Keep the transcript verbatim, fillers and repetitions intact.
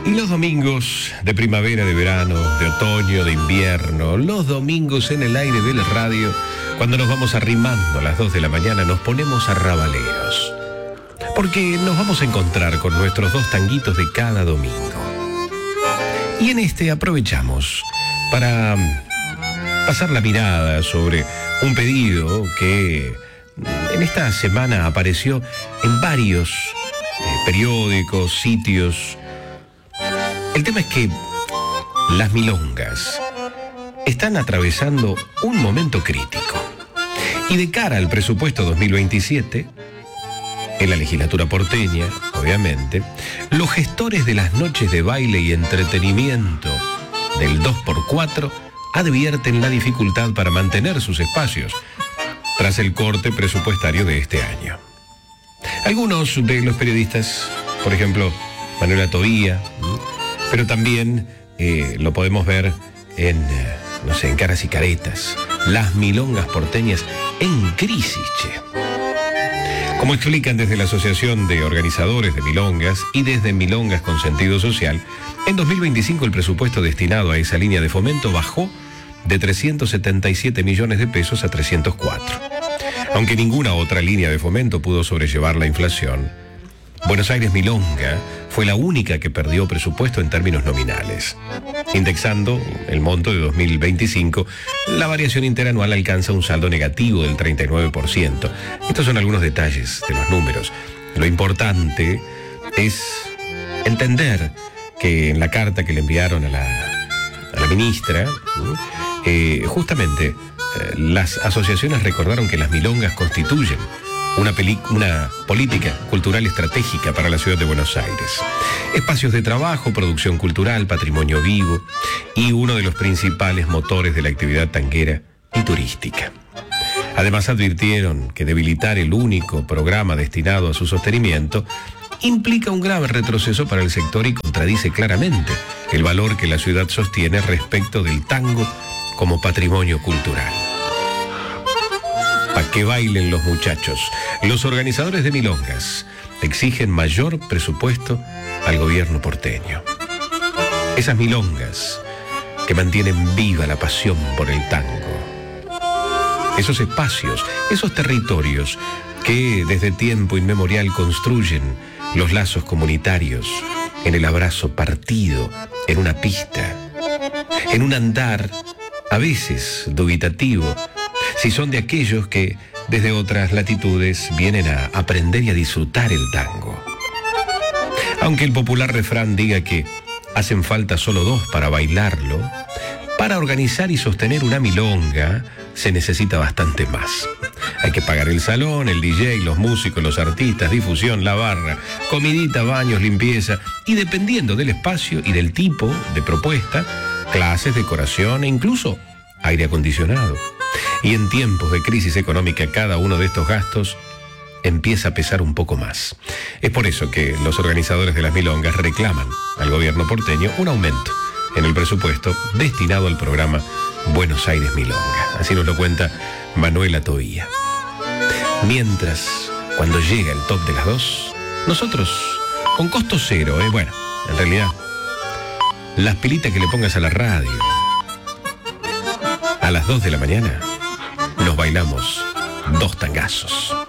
Y los domingos de primavera, de verano, de otoño, de invierno, los domingos en el aire de la radio, cuando nos vamos arrimando a las dos de la mañana, nos ponemos arrabaleros. Porque nos vamos a encontrar con nuestros dos tanguitos de cada domingo. Y en este aprovechamos para pasar la mirada sobre un pedido que en esta semana apareció en varios eh, periódicos, sitios. El tema es que las milongas están atravesando un momento crítico. Y de cara al presupuesto dos mil veintisiete, en la legislatura porteña, obviamente, los gestores de las noches de baile y entretenimiento del dos por cuatro advierten la dificultad para mantener sus espacios tras el corte presupuestario de este año. Algunos de los periodistas, por ejemplo, Manuela Tobía, pero también eh, lo podemos ver en, eh, no sé, en Caras y Caretas, las milongas porteñas en crisis, che. Como explican desde la Asociación de Organizadores de Milongas y desde Milongas con Sentido Social, en dos mil veinticinco el presupuesto destinado a esa línea de fomento bajó de trescientos setenta y siete millones de pesos a trescientos cuatro. Aunque ninguna otra línea de fomento pudo sobrellevar la inflación, Buenos Aires Milonga fue la única que perdió presupuesto en términos nominales. Indexando el monto de dos mil veinticinco, la variación interanual alcanza un saldo negativo del treinta y nueve por ciento. Estos son algunos detalles de los números. Lo importante es entender que en la carta que le enviaron a la, a la ministra, eh, justamente eh, las asociaciones recordaron que las milongas constituyen Una, peli- una política cultural estratégica para la ciudad de Buenos Aires. Espacios de trabajo, producción cultural, patrimonio vivo y uno de los principales motores de la actividad tanguera y turística. Además advirtieron que debilitar el único programa destinado a su sostenimiento implica un grave retroceso para el sector y contradice claramente el valor que la ciudad sostiene respecto del tango como patrimonio cultural. Para que bailen los muchachos. Los organizadores de milongas exigen mayor presupuesto al gobierno porteño. Esas milongas que mantienen viva la pasión por el tango. Esos espacios, esos territorios que desde tiempo inmemorial construyen los lazos comunitarios en el abrazo partido, en una pista, en un andar a veces dubitativo, si son de aquellos que desde otras latitudes vienen a aprender y a disfrutar el tango. Aunque el popular refrán diga que hacen falta solo dos para bailarlo, para organizar y sostener una milonga se necesita bastante más. Hay que pagar el salón, el D J, los músicos, los artistas, difusión, la barra, comidita, baños, limpieza y dependiendo del espacio y del tipo de propuesta, clases, decoración e incluso aire acondicionado. Y en tiempos de crisis económica, cada uno de estos gastos empieza a pesar un poco más. Es por eso que los organizadores de las milongas reclaman al gobierno porteño un aumento en el presupuesto destinado al programa Buenos Aires Milonga. Así nos lo cuenta Manuela Tobía. Mientras, cuando llega el top de las dos, nosotros, con costo cero, ¿eh? bueno, en realidad, las pilitas que le pongas a la radio, a las dos de la mañana, nos bailamos dos tangazos.